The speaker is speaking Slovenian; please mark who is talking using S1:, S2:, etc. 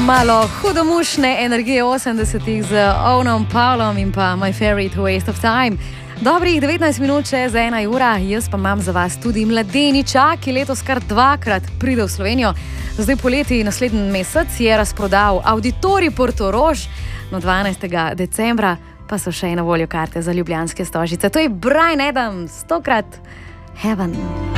S1: Malo hudomušne energije 80-ih z Owenom Powellom in pa My Favorite Waste of Time. Dobrih 19 minut čez 1 ura, jaz pa imam za vas tudi mladeniča, ki letos kar 2-krat pride v Slovenijo. Zdaj poleti naslednji mesec je razprodal Auditorij Portorož, no 12. decembra pa so še na voljo karte za ljubljanske stožice. To je Bryan Adams, 100-krat Heaven.